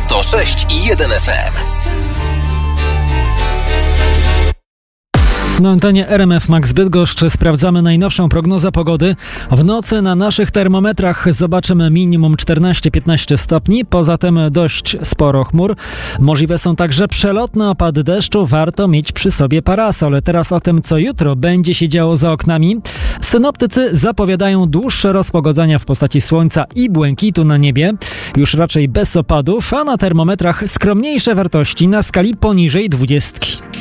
106,1 FM. Na antenie RMF Max Bydgoszcz sprawdzamy najnowszą prognozę pogody. W nocy na naszych termometrach zobaczymy minimum 14-15 stopni, poza tym dość sporo chmur. Możliwe są także przelotne opady deszczu, warto mieć przy sobie parasol. Teraz o tym, co jutro będzie się działo za oknami. Synoptycy zapowiadają dłuższe rozpogodzenia w postaci słońca i błękitu na niebie, już raczej bez opadów, a na termometrach skromniejsze wartości na skali poniżej 20.